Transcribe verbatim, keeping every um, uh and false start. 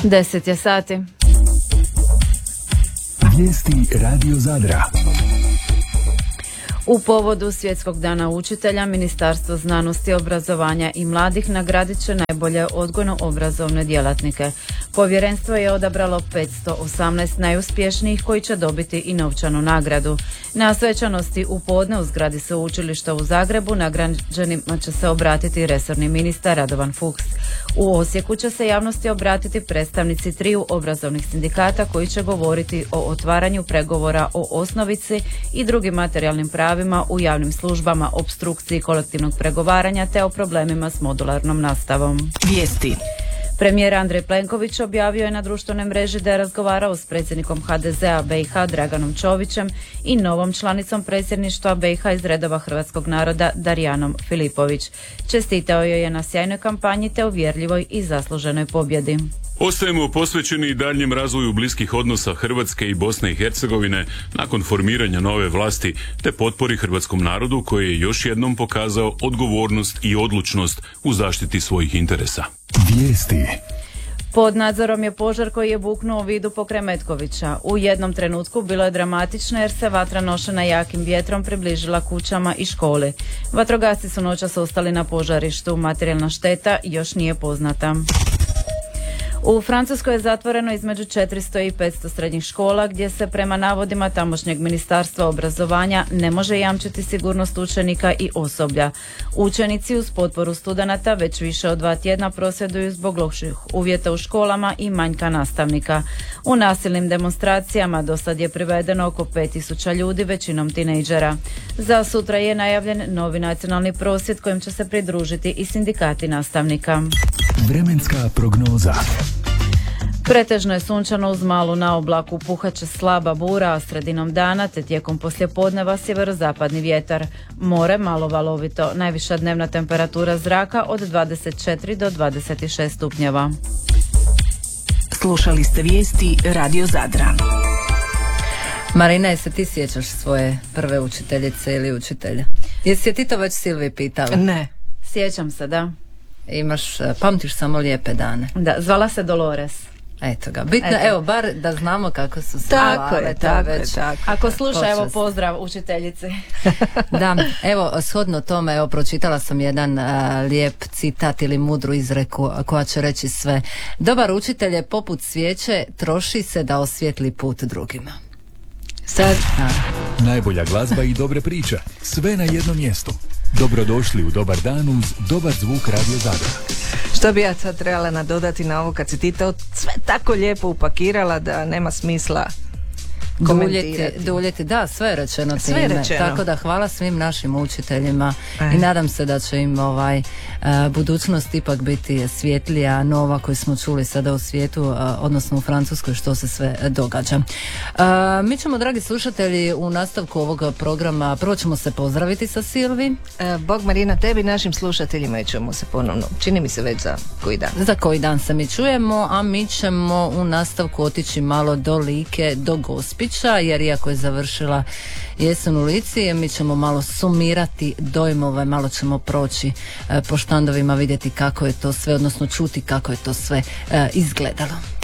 Deset je sati. Vijesti Radio Zadra. U povodu Svjetskog dana učitelja, Ministarstvo znanosti, obrazovanja i mladih nagradit će najbolje odgojno-obrazovne djelatnike. Povjerenstvo je odabralo petsto osamnaest najuspješnijih koji će dobiti i novčanu nagradu. Na svečanosti u podne u zgradi Sveučilišta u Zagrebu nagrađenima će se obratiti resorni ministar Radovan Fuchs. U Osijeku će se javnosti obratiti predstavnici triju obrazovnih sindikata koji će govoriti o otvaranju pregovora o osnovici i drugim materijalnim pravima u javnim službama, opstrukciji kolektivnog pregovaranja te o problemima s modularnom nastavom. Vijesti. Premijer Andrej Plenković objavio je na društvenoj mreži da je razgovarao s predsjednikom ha de zea be i ha Draganom Čovićem i novom članicom predsjedništva be i ha iz redova hrvatskog naroda Darijanom Filipović. Čestitao joj je na sjajnoj kampanji te uvjerljivoj i zasluženoj pobjedi. Ostajemo posvećeni i daljnjem razvoju bliskih odnosa Hrvatske i Bosne i Hercegovine nakon formiranja nove vlasti te potpori hrvatskom narodu koji je još jednom pokazao odgovornost i odlučnost u zaštiti svojih interesa. Vijesti. Pod nadzorom je požar koji je buknuo u vidu pokraj Metkovića. U jednom trenutku bilo je dramatično jer se vatra nošena jakim vjetrom približila kućama i školi. Vatrogasci su noćas ostali na požarištu. Materijalna šteta još nije poznata. U Francuskoj je zatvoreno između četiristo i petsto srednjih škola gdje se prema navodima tamošnjeg ministarstva obrazovanja ne može jamčiti sigurnost učenika i osoblja. Učenici uz potporu studenata već više od dva tjedna prosvjeduju zbog loših uvjeta u školama i manjka nastavnika. U nasilnim demonstracijama do sad je privedeno oko pet tisuća ljudi, većinom tinejdžera. Za sutra je najavljen novi nacionalni prosvjed kojim će se pridružiti i sindikati nastavnika. Vremenska prognoza. Pretežno je sunčano uz malu naoblaku, puhat će slaba bura, a sredinom dana te tijekom poslijepodneva sjeverozapadni vjetar. More malo valovito, najviša dnevna temperatura zraka od dvadeset četiri do dvadeset šest stupnjeva. Slušali ste vijesti Radio Zadra. Marina, jesi ti sjećaš svoje prve učiteljice ili učitelja? Jesi ti to već Silvi pitala? Ne. Sjećam se, da. Imaš, pamtiš samo lijepe dane. Da, zvala se Dolores. Eto ga, bitno, evo. evo, bar da znamo kako su se Tako je, tako već. je, tako. Ako sluša, Počast. Evo pozdrav učiteljici. Da, evo, shodno tome, evo, pročitala sam jedan uh, lijep citat ili mudru izreku koja će reći sve. Dobar učitelj je poput svijeće, troši se da osvijetli put drugima. Sad, A. Najbolja glazba i dobre priče. Sve na jednom mjestu. Dobrodošli u Dobar dan uz dobar zvuk Radio Zadra. što bi ja sad trebala nadodati na ovo kad si ti to sve tako lijepo upakirala da nema smisla komentirati. Duljeti, da, sve je rečeno Sve je time. rečeno. Tako da hvala svim našim učiteljima Aj. i nadam se da će im ovaj uh, budućnost ipak biti svjetlija, nova koju smo čuli sada u svijetu, uh, odnosno u Francuskoj što se sve događa. Uh, mi ćemo, dragi slušatelji, u nastavku ovog programa prvo ćemo se pozdraviti sa Silvi. E, Bog Marina, tebi i našim slušateljima i ćemo se ponovno, čini mi se već za koji dan. Za koji dan se mi čujemo, a mi ćemo u nastavku otići malo do Like, do Gospića, jer iako je završila jesen u Lici, mi ćemo malo sumirati dojmove, malo ćemo proći e, po štandovima, vidjeti kako je to sve, odnosno čuti kako je to sve e, izgledalo.